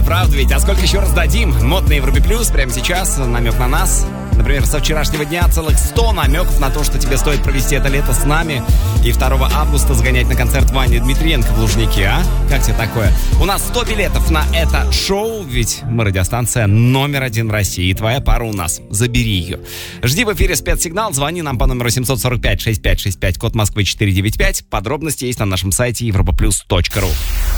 правда ведь? А сколько еще раз дадим? Модный Европе Плюс прямо сейчас, намек на нас. Например, со вчерашнего дня целых 100 намеков на то, что тебе стоит провести это лето с нами. И 2 августа сгонять на концерт Вани Дмитриенко в Лужники, а? Как тебе такое? У нас 100 билетов на это шоу, ведь мы радиостанция номер 1 в России. И твоя пара у нас. Забери ее. Жди в эфире спецсигнал, звони нам по номеру 745-6565, код Москвы 495. Подробности есть на нашем сайте europaplus.ru.